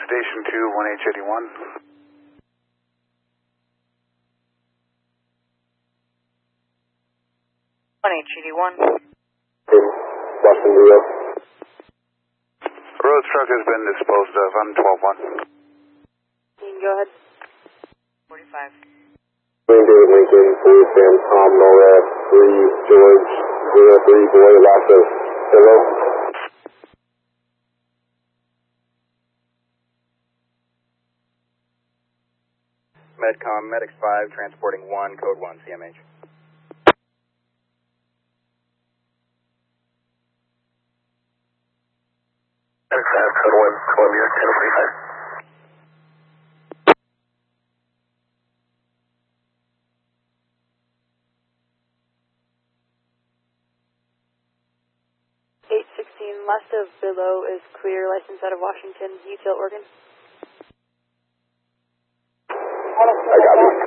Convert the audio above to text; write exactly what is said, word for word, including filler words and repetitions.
Station two, one H eighty-one. one H eighty-one. Boston, New York. Road truck has been disposed of on twelve one. You can go ahead. forty-five. Green David Lincoln, four Sam Tom Nora, three George, zero three Boy, lots of hello. Medcom, Medics five, transporting one, code one, C M H. Medics five, code one, Columbia, ten forty-five. eight sixteen, last of below is clear, license out of Washington, Util, Oregon. I got it.